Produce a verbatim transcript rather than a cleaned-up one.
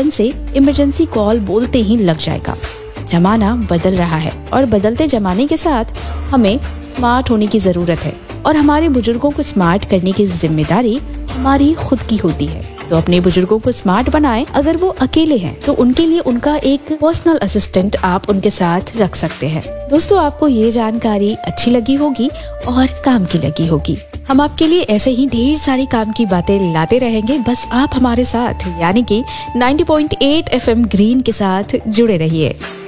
Button से emergency call बोलते ही लग जाएगा। जमाना बदल रहा है और बदलते जमाने के साथ हमें स्मार्ट होने की जरूरत है और हमारे बुजुर्गों को स्मार्ट करने की जिम्मेदारी हमारी खुद की होती है। तो अपने बुजुर्गों को स्मार्ट बनाएं। अगर वो अकेले हैं तो उनके लिए उनका एक पर्सनल असिस्टेंट आप उनके साथ रख सकते हैं। दोस्तों, आपको ये जानकारी अच्छी लगी होगी और काम की लगी होगी। हम आपके लिए ऐसे ही ढेर सारी काम की बातें लाते रहेंगे, बस आप हमारे साथ यानी कि ninety point eight F M green के साथ जुड़े रहिए।